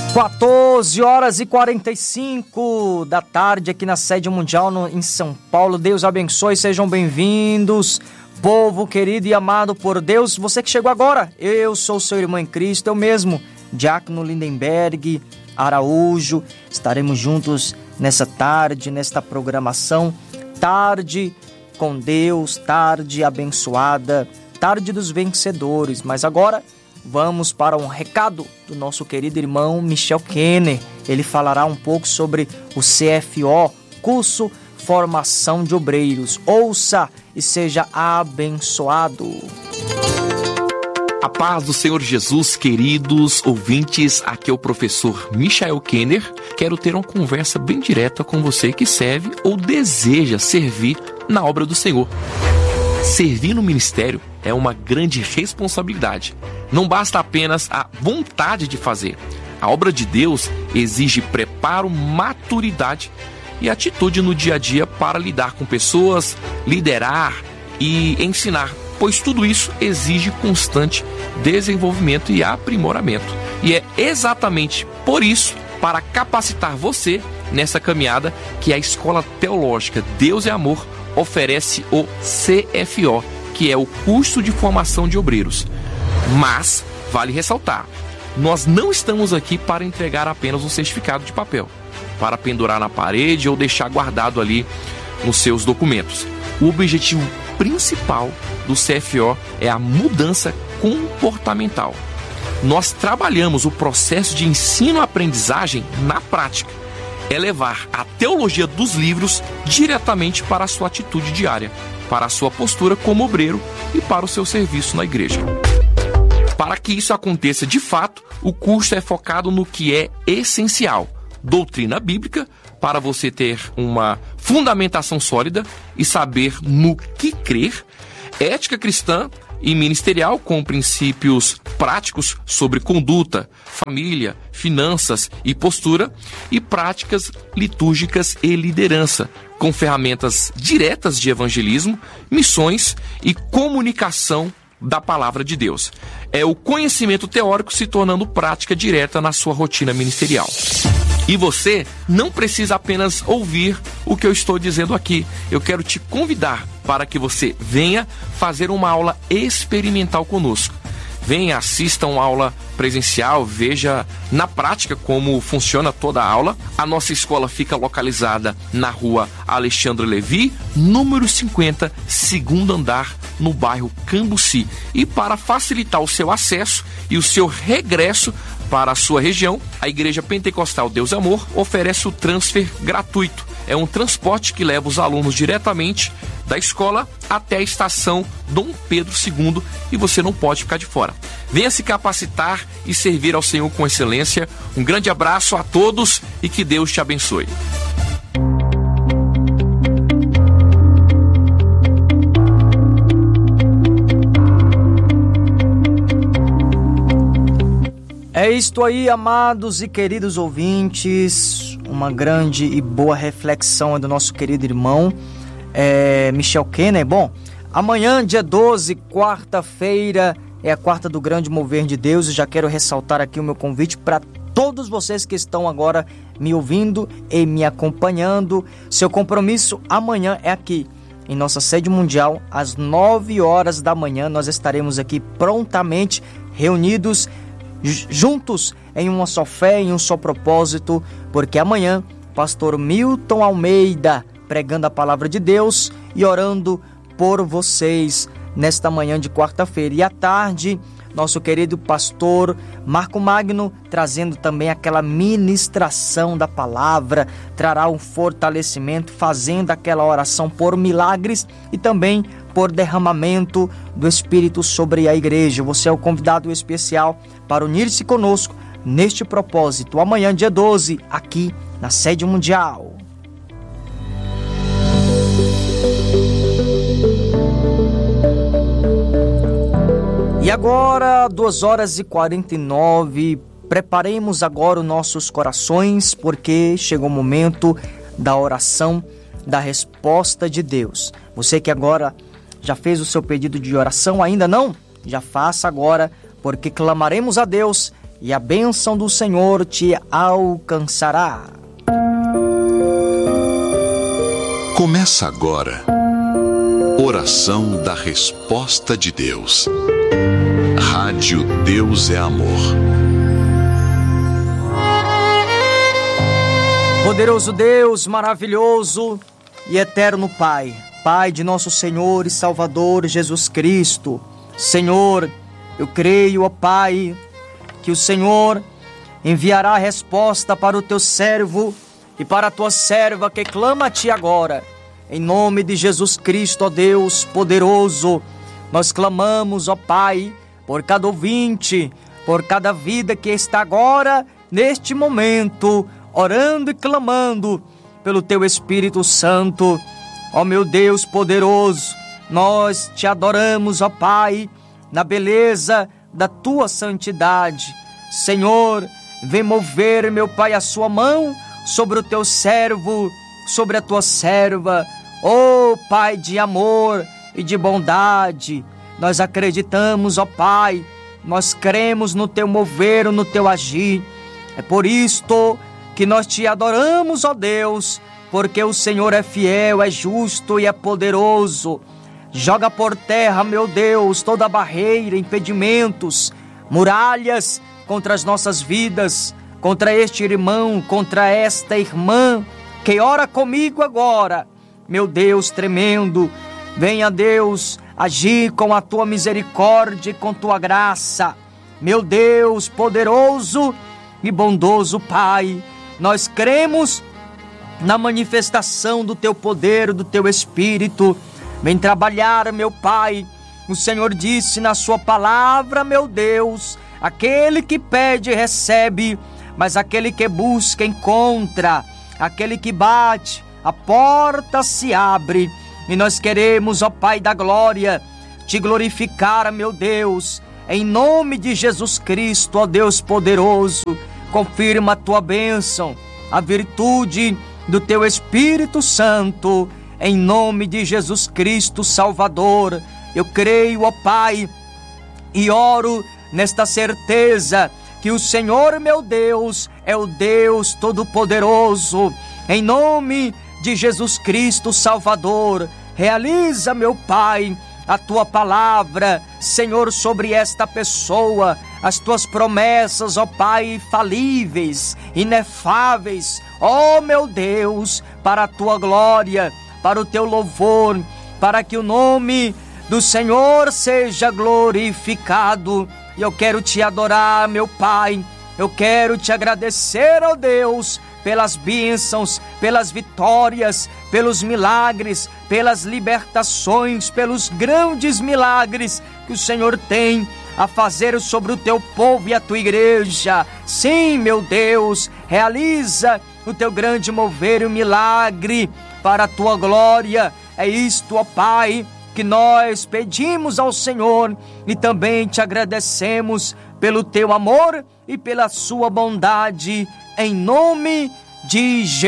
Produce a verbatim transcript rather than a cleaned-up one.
quatorze horas e quarenta e cinco da tarde aqui na sede mundial no, em São Paulo. Deus abençoe, sejam bem-vindos, povo querido e amado por Deus. Você que chegou agora, eu sou seu irmão em Cristo, eu mesmo, Diácono Lindenberg Araújo. Estaremos juntos nessa tarde, nesta programação, tarde com Deus, tarde abençoada, tarde dos vencedores. Mas agora vamos para um recado do nosso querido irmão Michel Kenner. Ele falará um pouco sobre o C F O, Curso Formação de Obreiros. Ouça e seja abençoado. A paz do Senhor Jesus, queridos ouvintes, aqui é o professor Michel Kenner. Quero ter uma conversa bem direta com você que serve ou deseja servir na obra do Senhor. Servir no ministério é uma grande responsabilidade. Não basta apenas a vontade de fazer. A obra de Deus exige preparo, maturidade e atitude no dia a dia para lidar com pessoas, liderar e ensinar, pois tudo isso exige constante desenvolvimento e aprimoramento. E é exatamente por isso, para capacitar você nessa caminhada, que a Escola Teológica Deus é Amor oferece o C F O, que é o Curso de Formação de Obreiros. Mas, vale ressaltar, nós não estamos aqui para entregar apenas um certificado de papel, para pendurar na parede ou deixar guardado ali nos seus documentos. O objetivo principal do C F O é a mudança comportamental. Nós trabalhamos o processo de ensino-aprendizagem na prática. É levar a teologia dos livros diretamente para a sua atitude diária, para a sua postura como obreiro e para o seu serviço na igreja. Para que isso aconteça de fato, o curso é focado no que é essencial: doutrina bíblica, para você ter uma fundamentação sólida e saber no que crer, ética cristã e ministerial, com princípios práticos sobre conduta, família, finanças e postura, e práticas litúrgicas e liderança, com ferramentas diretas de evangelismo, missões e comunicação da palavra de Deus. É o conhecimento teórico se tornando prática direta na sua rotina ministerial. E você não precisa apenas ouvir o que eu estou dizendo aqui. Eu quero te convidar para que você venha fazer uma aula experimental conosco. Venha, assista uma aula presencial, veja na prática como funciona toda a aula. A nossa escola fica localizada na rua Alexandre Levi, número cinquenta, segundo andar, no bairro Cambuci. E para facilitar o seu acesso e o seu regresso para a sua região, a Igreja Pentecostal Deus Amor oferece o transfer gratuito. É um transporte que leva os alunos diretamente da escola até a estação Dom Pedro segundo, e você não pode ficar de fora. Venha se capacitar e servir ao Senhor com excelência. Um grande abraço a todos e que Deus te abençoe. É isto aí, amados e queridos ouvintes, uma grande e boa reflexão do nosso querido irmão é, Michel Kenner. Bom, amanhã, dia doze, quarta-feira, é a quarta do grande mover de Deus, e já quero ressaltar aqui o meu convite para todos vocês que estão agora me ouvindo e me acompanhando. Seu compromisso amanhã é aqui, em nossa sede mundial, às nove horas da manhã. Nós estaremos aqui prontamente reunidos, juntos em uma só fé, em um só propósito, porque amanhã pastor Milton Almeida pregando a palavra de Deus e orando por vocês nesta manhã de quarta-feira. E à tarde, nosso querido pastor Marco Magno trazendo também aquela ministração da palavra, trará um fortalecimento, fazendo aquela oração por milagres e também por derramamento do Espírito sobre a igreja. Você é o convidado especial para unir-se conosco neste propósito, amanhã, dia doze, aqui na sede mundial. E agora, duas horas e quarenta e nove, preparemos agora os nossos corações, porque chegou o momento da oração, da resposta de Deus. Você que agora já fez o seu pedido de oração, ainda não? Já faça agora, porque clamaremos a Deus e a bênção do Senhor te alcançará. Começa agora, Oração da Resposta de Deus. Rádio Deus é Amor. Poderoso Deus, maravilhoso e eterno Pai, Pai de nosso Senhor e Salvador Jesus Cristo. Senhor, eu creio, ó Pai, que o Senhor enviará a resposta para o teu servo e para a tua serva que clama a ti agora. Em nome de Jesus Cristo, ó Deus poderoso, nós clamamos, ó Pai, por cada ouvinte, por cada vida que está agora, neste momento, orando e clamando pelo teu Espírito Santo. Ó meu Deus poderoso, nós te adoramos, ó Pai, na beleza da tua santidade. Senhor, vem mover, meu Pai, a sua mão sobre o teu servo, sobre a tua serva. Ó Pai de amor e de bondade, nós acreditamos, ó Pai, nós cremos no teu mover, no teu agir. É por isto que nós te adoramos, ó Deus, porque o Senhor é fiel, é justo e é poderoso. Joga por terra, meu Deus, toda barreira, impedimentos, muralhas contra as nossas vidas, contra este irmão, contra esta irmã que ora comigo agora. Meu Deus tremendo, venha, Deus, agir com a tua misericórdia e com tua graça. Meu Deus poderoso e bondoso Pai, nós cremos na manifestação do teu poder, do teu Espírito. Vem trabalhar, meu Pai. O Senhor disse na sua palavra, meu Deus, aquele que pede recebe, mas aquele que busca encontra, aquele que bate, a porta se abre. E nós queremos, ó Pai da glória, te glorificar, meu Deus, em nome de Jesus Cristo, ó Deus poderoso. Confirma a tua bênção, a virtude do teu Espírito Santo, em nome de Jesus Cristo Salvador. Eu creio, ó Pai, e oro nesta certeza que o Senhor, meu Deus, é o Deus Todo-Poderoso. Em nome de Jesus Cristo Salvador, realiza, meu Pai, a tua palavra, Senhor, sobre esta pessoa, as tuas promessas, ó Pai, infalíveis, inefáveis, ó meu Deus, para a tua glória, para o teu louvor, para que o nome do Senhor seja glorificado. E eu quero te adorar, meu Pai, eu quero te agradecer, ó Deus, pelas bênçãos, pelas vitórias, pelos milagres, pelas libertações, pelos grandes milagres que o Senhor tem a fazer sobre o teu povo e a tua igreja. Sim, meu Deus, realiza o teu grande mover e o milagre para a tua glória. É isto, ó Pai, que nós pedimos ao Senhor e também te agradecemos pelo teu amor e pela sua bondade, em nome de Jesus.